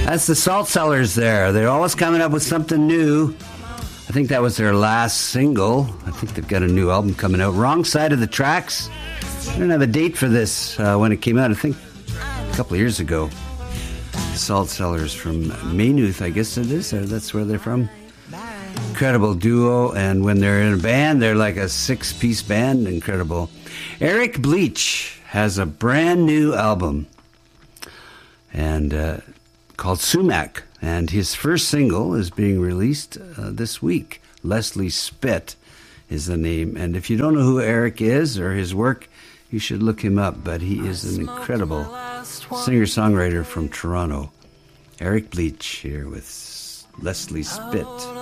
That's the Salt Cellars there. They're always coming up with something new. I think that was their last single. I think they've got a new album coming out. Wrong Side of the Tracks. I don't have a date for this when it came out. I think a couple of years ago. Salt Cellars from Maynooth, I guess it is. That's where they're from. Incredible duo, and when they're in a band, they're like a six-piece band. Incredible. Eric Bleach has a brand new album and called Sumac, and his first single is being released this week. Leslie Spit is the name, and if you don't know who Eric is or his work, you should look him up, but he is an incredible singer-songwriter from Toronto. Eric Bleach here with Leslie Spit.